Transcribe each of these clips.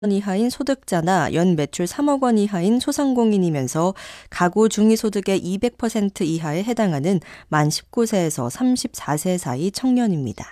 원 이하인 소득자나 연 매출 3억 원 이하인 소상공인이면서 가구 중위소득의 200% 이하에 해당하는 만 19세에서 34세 사이 청년입니다.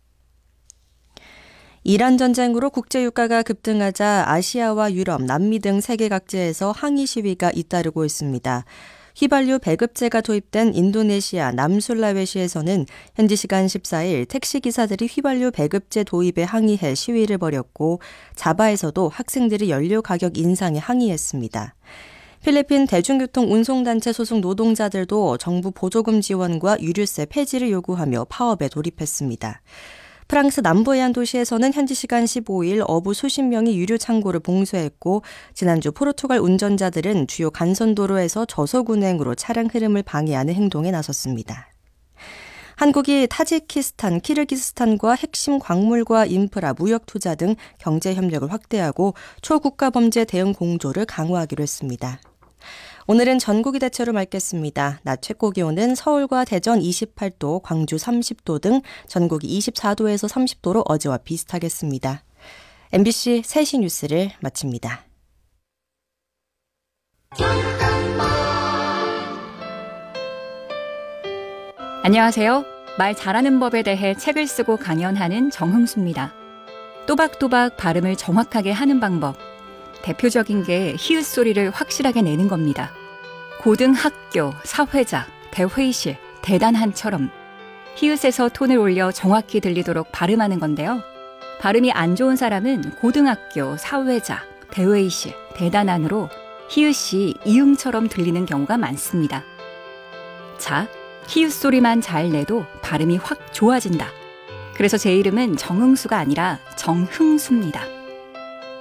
이란 전쟁으로 국제유가가 급등하자 아시아와 유럽, 남미 등 세계 각지에서 항의 시위가 잇따르고 있습니다. 휘발유 배급제가 도입된 인도네시아 남술라웨시에서는 현지 시간 14일 택시기사들이 휘발유 배급제 도입에 항의해 시위를 벌였고 자바에서도 학생들이 연료 가격 인상에 항의했습니다. 필리핀 대중교통 운송단체 소속 노동자들도 정부 보조금 지원과 유류세 폐지를 요구하며 파업에 돌입했습니다. 프랑스 남부의 한 도시에서는 현지 시간 15일 어부 수십 명이 유류 창고를 봉쇄했고 지난주 포르투갈 운전자들은 주요 간선도로에서 저속 운행으로 차량 흐름을 방해하는 행동에 나섰습니다. 한국이 타지키스탄, 키르기스탄과 핵심 광물과 인프라, 무역 투자 등 경제 협력을 확대하고 초국가 범죄 대응 공조를 강화하기로 했습니다. 오늘은 전국이 대체로 맑겠습니다. 낮 최고 기온은 서울과 대전 28도, 광주 30도 등 전국이 24도에서 30도로 어제와 비슷하겠습니다. MBC 3시 뉴스를 마칩니다. 안녕하세요. 말 잘하는 법에 대해 책을 쓰고 강연하는 정흥수입니다. 또박또박 발음을 정확하게 하는 방법. 대표적인 게 히읗 소리를 확실하게 내는 겁니다. 고등학교, 사회자, 대회의실, 대단한처럼 히읗에서 톤을 올려 정확히 들리도록 발음하는 건데요. 발음이 안 좋은 사람은 고등학교, 사회자, 대회의실, 대단한으로 히읗이 이응처럼 들리는 경우가 많습니다. 자, 히읗 소리만 잘 내도 발음이 확 좋아진다. 그래서 제 이름은 정흥수가 아니라 정흥수입니다.